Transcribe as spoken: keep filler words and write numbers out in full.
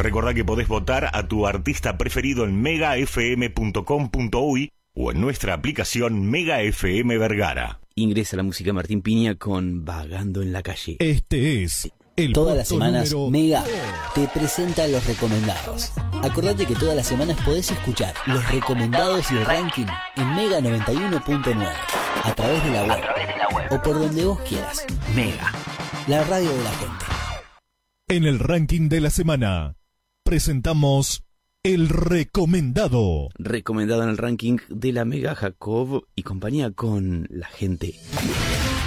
Recordá que podés votar a tu artista preferido en mega f m punto com punto uy o en nuestra aplicación Mega F M Vergara. Ingresa la música Martín Piña con Vagando en la Calle. Este es el Todas las puesto semanas número... Mega te presenta los recomendados. Acordate que todas las semanas podés escuchar los recomendados y el ranking en Mega noventa y uno punto nueve a través de la web o por donde vos quieras. Mega, la radio de la gente. En el ranking de la semana presentamos el recomendado. Recomendado en el ranking de la Mega, Jacob y compañía con la gente.